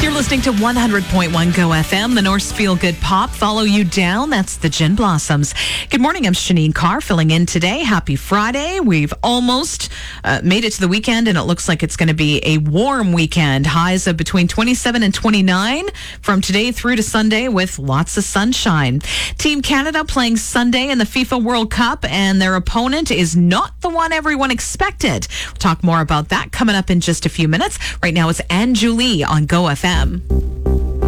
You're listening to 100.1 Go FM, the Norse Feel Good Pop. Follow you down. That's the Gin Blossoms. Good morning. I'm Shanine Carr filling in today. Happy Friday. We've almost made it to the weekend, and it looks like it's going to be a warm weekend. Highs of between 27 and 29 from today through to Sunday with lots of sunshine. Team Canada playing Sunday in the FIFA World Cup, and their opponent is not the one everyone expected. We'll talk more about that coming up in just a few minutes. Right now, it's Anne Julie on Go FM.